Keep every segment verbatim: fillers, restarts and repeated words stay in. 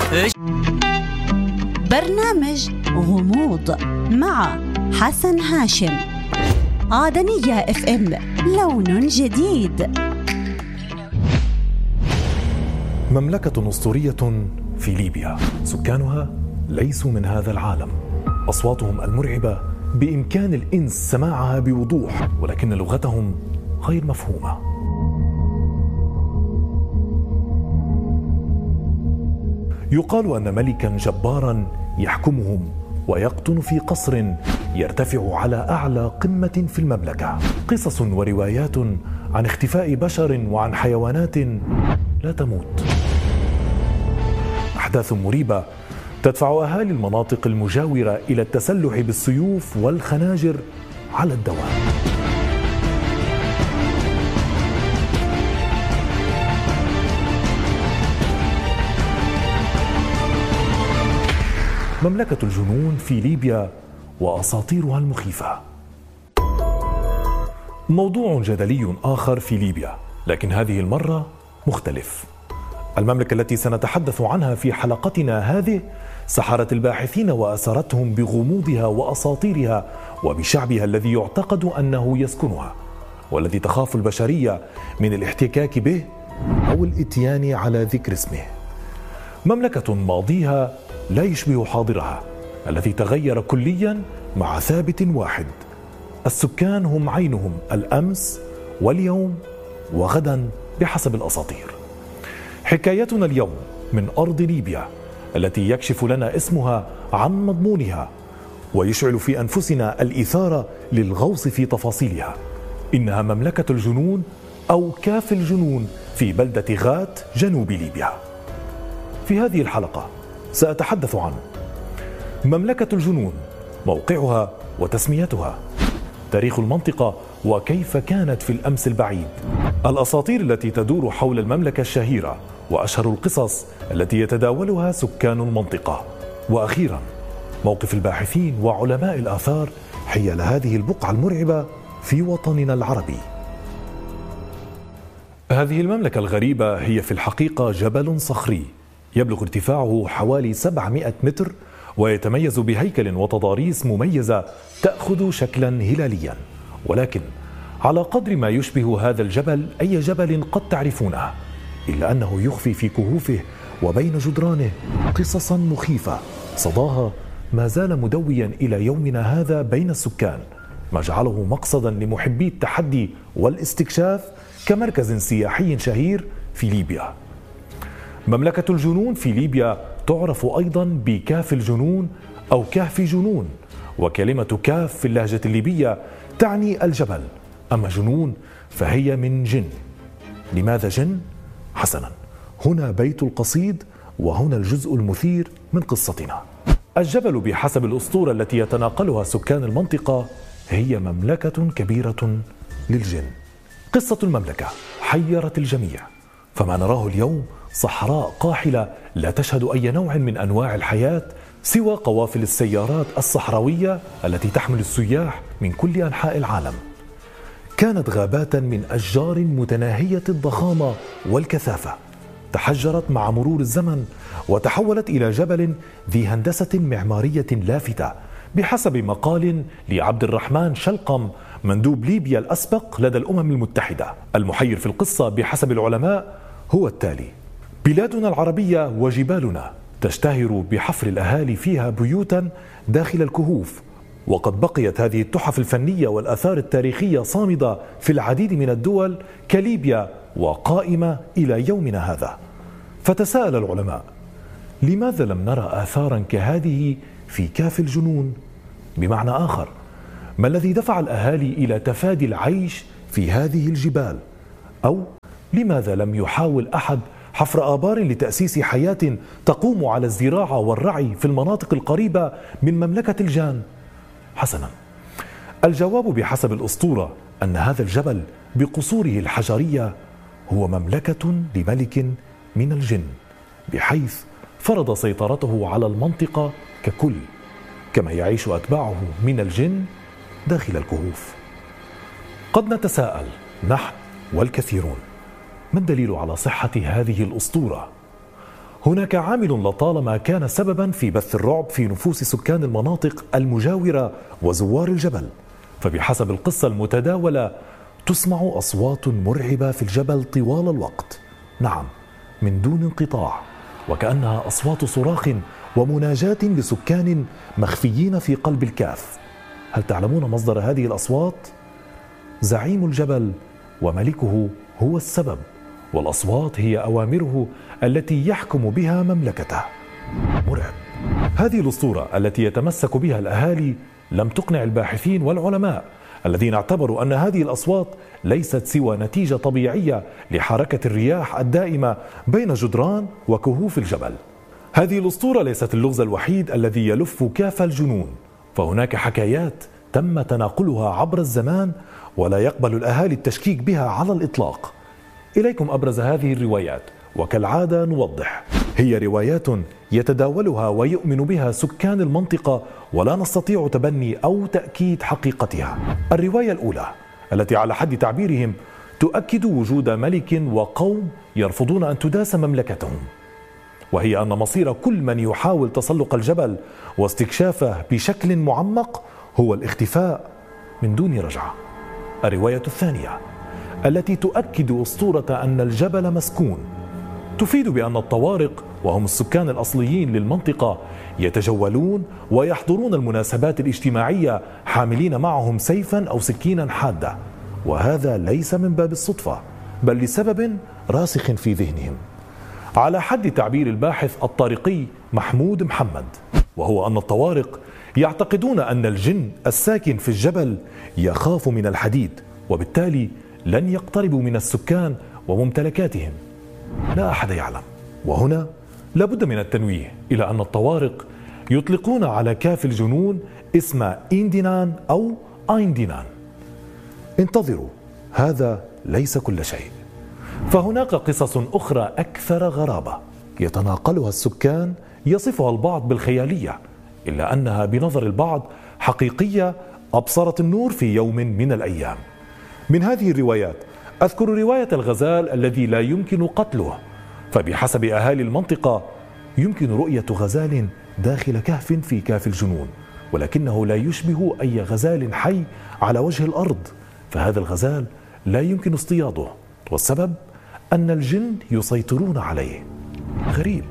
برنامج غموض مع حسن هاشم. عدنية اف ام، لون جديد. مملكة أسطورية في ليبيا، سكانها ليسوا من هذا العالم. أصواتهم المرعبة بإمكان الإنس سماعها بوضوح، ولكن لغتهم غير مفهومة. يقال أن ملكا جبارا يحكمهم ويقطن في قصر يرتفع على أعلى قمة في المملكة. قصص وروايات عن اختفاء بشر وعن حيوانات لا تموت. أحداث مريبة تدفع أهالي المناطق المجاورة إلى التسلح بالسيوف والخناجر على الدوام. مملكة الجنون في ليبيا وأساطيرها المخيفة. موضوع جدلي آخر في ليبيا، لكن هذه المرة مختلف. المملكة التي سنتحدث عنها في حلقتنا هذه سحرت الباحثين وأسرتهم بغموضها وأساطيرها وبشعبها الذي يعتقد أنه يسكنها، والذي تخاف البشرية من الاحتكاك به أو الإتيان على ذكر اسمه. مملكة ماضيها لا يشبه حاضرها الذي تغير كليا مع ثابت واحد: السكان هم عينهم الأمس واليوم وغدا بحسب الأساطير. حكايتنا اليوم من أرض ليبيا التي يكشف لنا اسمها عن مضمونها ويشعل في أنفسنا الإثارة للغوص في تفاصيلها. إنها مملكة الجنون أو كاف الجنون في بلدة غات جنوب ليبيا. في هذه الحلقة سأتحدث عن مملكة الجنون، موقعها وتسميتها، تاريخ المنطقة وكيف كانت في الأمس البعيد، الأساطير التي تدور حول المملكة الشهيرة وأشهر القصص التي يتداولها سكان المنطقة، وأخيرا موقف الباحثين وعلماء الآثار حيال هذه البقعة المرعبة في وطننا العربي. هذه المملكة الغريبة هي في الحقيقة جبل صخري يبلغ ارتفاعه حوالي سبعمائة متر، ويتميز بهيكل وتضاريس مميزة تأخذ شكلا هلاليا، ولكن على قدر ما يشبه هذا الجبل أي جبل قد تعرفونه، إلا أنه يخفي في كهوفه وبين جدرانه قصصا مخيفة صداها ما زال مدويا إلى يومنا هذا بين السكان، ما جعله مقصدا لمحبي التحدي والاستكشاف كمركز سياحي شهير في ليبيا. مملكة الجنون في ليبيا تعرف أيضا بكاف الجنون أو كهف جنون، وكلمة كاف في اللهجة الليبية تعني الجبل، أما جنون فهي من جن. لماذا جن؟ حسنا، هنا بيت القصيد وهنا الجزء المثير من قصتنا. الجبل بحسب الأسطورة التي يتناقلها سكان المنطقة هي مملكة كبيرة للجن. قصة المملكة حيرت الجميع، فما نراه اليوم صحراء قاحلة لا تشهد أي نوع من أنواع الحياة سوى قوافل السيارات الصحراوية التي تحمل السياح من كل أنحاء العالم. كانت غابات من أشجار متناهية الضخامة والكثافة، تحجرت مع مرور الزمن وتحولت إلى جبل ذي هندسة معمارية لافتة، بحسب مقال لعبد الرحمن شلقم مندوب ليبيا الأسبق لدى الأمم المتحدة. المحير في القصة بحسب العلماء هو التالي: بلادنا العربية وجبالنا تشتهر بحفر الأهالي فيها بيوتا داخل الكهوف، وقد بقيت هذه التحف الفنية والآثار التاريخية صامدة في العديد من الدول كليبيا وقائمة إلى يومنا هذا. فتساءل العلماء: لماذا لم نرى آثارا كهذه في كاف الجنون؟ بمعنى آخر، ما الذي دفع الأهالي إلى تفادي العيش في هذه الجبال؟ أو لماذا لم يحاول أحد حفر آبار لتأسيس حياة تقوم على الزراعة والرعي في المناطق القريبة من مملكة الجان؟ حسنا، الجواب بحسب الأسطورة أن هذا الجبل بقصوره الحجرية هو مملكة لملك من الجن، بحيث فرض سيطرته على المنطقة ككل، كما يعيش أتباعه من الجن داخل الكهوف. قد نتساءل نحن والكثيرون: ما الدليل على صحة هذه الأسطورة؟ هناك عامل لطالما كان سببا في بث الرعب في نفوس سكان المناطق المجاورة وزوار الجبل. فبحسب القصة المتداولة تسمع أصوات مرعبة في الجبل طوال الوقت، نعم من دون انقطاع، وكأنها أصوات صراخ ومناجاة لسكان مخفيين في قلب الكهف. هل تعلمون مصدر هذه الأصوات؟ زعيم الجبل وملكه هو السبب، والأصوات هي أوامره التي يحكم بها مملكته. مرعب. هذه الأسطورة التي يتمسك بها الأهالي لم تقنع الباحثين والعلماء الذين اعتبروا أن هذه الأصوات ليست سوى نتيجة طبيعية لحركة الرياح الدائمة بين جدران وكهوف الجبل. هذه الأسطورة ليست اللغز الوحيد الذي يلف كاف الجنون، فهناك حكايات تم تناقلها عبر الزمان ولا يقبل الأهالي التشكيك بها على الإطلاق. إليكم أبرز هذه الروايات، وكالعادة نوضح. هي روايات يتداولها ويؤمن بها سكان المنطقة ولا نستطيع تبني أو تأكيد حقيقتها. الرواية الأولى التي على حد تعبيرهم تؤكد وجود ملك وقوم يرفضون أن تداس مملكتهم، وهي أن مصير كل من يحاول تسلق الجبل واستكشافه بشكل معمق هو الاختفاء من دون رجعة. الرواية الثانية التي تؤكد أسطورة أن الجبل مسكون تفيد بأن الطوارق وهم السكان الأصليين للمنطقة يتجولون ويحضرون المناسبات الاجتماعية حاملين معهم سيفا أو سكينا حادة، وهذا ليس من باب الصدفة بل لسبب راسخ في ذهنهم، على حد تعبير الباحث الطارقي محمود محمد، وهو أن الطوارق يعتقدون أن الجن الساكن في الجبل يخاف من الحديد، وبالتالي لن يقتربوا من السكان وممتلكاتهم. لا أحد يعلم. وهنا لابد من التنويه إلى أن الطوارق يطلقون على كاف الجنون اسم إندينان أو أيندينان. انتظروا، هذا ليس كل شيء، فهناك قصص أخرى أكثر غرابة يتناقلها السكان يصفها البعض بالخيالية، إلا أنها بنظر البعض حقيقية أبصرت النور في يوم من الأيام. من هذه الروايات أذكر رواية الغزال الذي لا يمكن قتله، فبحسب أهالي المنطقة يمكن رؤية غزال داخل كهف في كهف الجنون، ولكنه لا يشبه أي غزال حي على وجه الأرض، فهذا الغزال لا يمكن اصطياده، والسبب أن الجن يسيطرون عليه. غريب.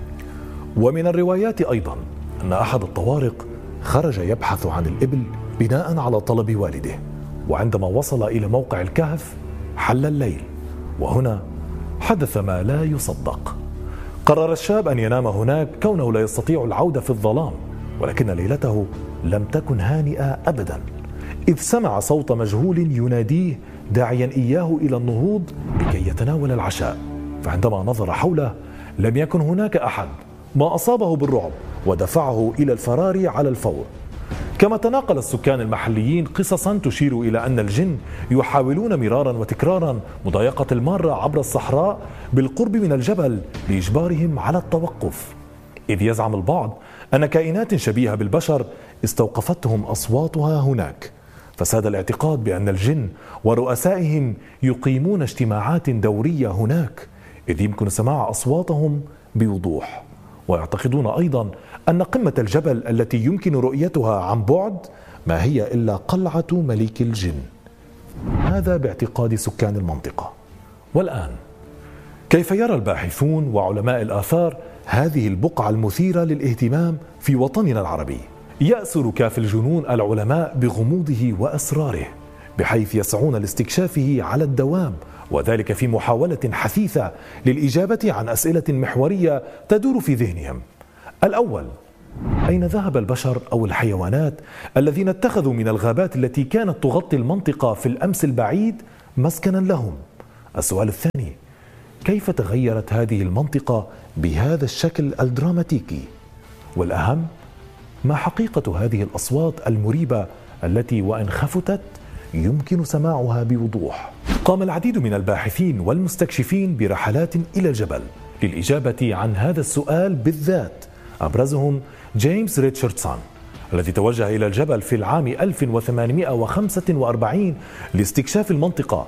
ومن الروايات أيضا أن أحد الطوارق خرج يبحث عن الإبل بناء على طلب والده، وعندما وصل إلى موقع الكهف حل الليل، وهنا حدث ما لا يصدق. قرر الشاب أن ينام هناك كونه لا يستطيع العودة في الظلام، ولكن ليلته لم تكن هانئة أبدا، إذ سمع صوت مجهول يناديه داعيا إياه إلى النهوض لكي يتناول العشاء. فعندما نظر حوله لم يكن هناك أحد، ما أصابه بالرعب ودفعه إلى الفرار على الفور. كما تناقل السكان المحليين قصصا تشير إلى أن الجن يحاولون مرارا وتكرارا مضايقة المارة عبر الصحراء بالقرب من الجبل لإجبارهم على التوقف، إذ يزعم البعض أن كائنات شبيهة بالبشر استوقفتهم أصواتها هناك. فساد الاعتقاد بأن الجن ورؤسائهم يقيمون اجتماعات دورية هناك، إذ يمكن سماع أصواتهم بوضوح. ويعتقدون أيضا أن قمة الجبل التي يمكن رؤيتها عن بعد ما هي إلا قلعة ملك الجن. هذا باعتقاد سكان المنطقة. والآن كيف يرى الباحثون وعلماء الآثار هذه البقعة المثيرة للاهتمام في وطننا العربي؟ يأسر كاف الجنون العلماء بغموضه وأسراره، بحيث يسعون لاستكشافه على الدوام، وذلك في محاولة حثيثة للإجابة عن أسئلة محورية تدور في ذهنهم. الأول، أين ذهب البشر أو الحيوانات الذين اتخذوا من الغابات التي كانت تغطي المنطقة في الأمس البعيد مسكنا لهم؟ السؤال الثاني، كيف تغيرت هذه المنطقة بهذا الشكل الدراماتيكي؟ والأهم، ما حقيقة هذه الأصوات المريبة التي وإن خفتت يمكن سماعها بوضوح؟ قام العديد من الباحثين والمستكشفين برحلات إلى الجبل للإجابة عن هذا السؤال بالذات، أبرزهم جيمس ريتشاردسون الذي توجه إلى الجبل في العام ألف وثمانمائة وخمسة وأربعين لاستكشاف المنطقة،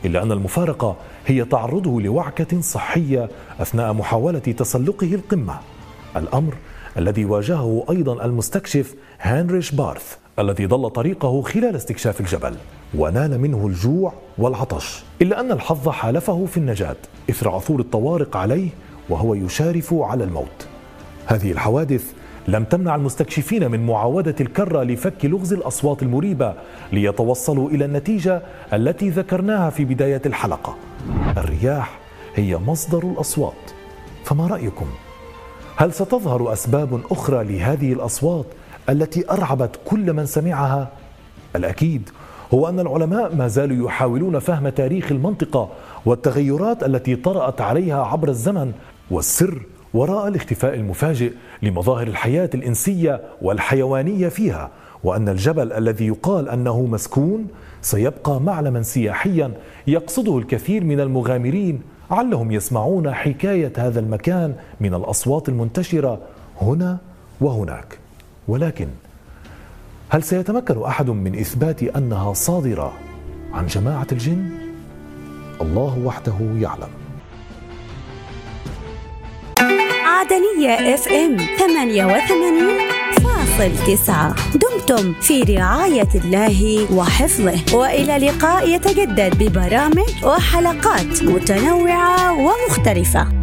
إلا أن المفارقة هي تعرضه لوعكة صحية أثناء محاولة تسلقه القمة، الأمر الذي واجهه أيضا المستكشف هنريش بارث الذي ضل طريقه خلال استكشاف الجبل ونال منه الجوع والعطش، إلا أن الحظ حالفه في النجاة إثر عثور الطوارق عليه وهو يشارف على الموت. هذه الحوادث لم تمنع المستكشفين من معاودة الكرة لفك لغز الأصوات المريبة ليتوصلوا إلى النتيجة التي ذكرناها في بداية الحلقة: الرياح هي مصدر الأصوات. فما رأيكم؟ هل ستظهر أسباب أخرى لهذه الأصوات التي أرعبت كل من سمعها؟ الأكيد هو أن العلماء ما زالوا يحاولون فهم تاريخ المنطقة والتغيرات التي طرأت عليها عبر الزمن والسر وراء الاختفاء المفاجئ لمظاهر الحياة الإنسية والحيوانية فيها، وأن الجبل الذي يقال أنه مسكون سيبقى معلما سياحيا يقصده الكثير من المغامرين علهم يسمعون حكاية هذا المكان من الأصوات المنتشرة هنا وهناك. ولكن هل سيتمكن أحد من إثبات أنها صادرة عن جماعة الجن؟ الله وحده يعلم. عدنية اف ام ثمانية وثمانين فاصل تسعة. دمتم في رعاية الله وحفظه، وإلى لقاء يتجدد ببرامج وحلقات متنوعة ومختلفة.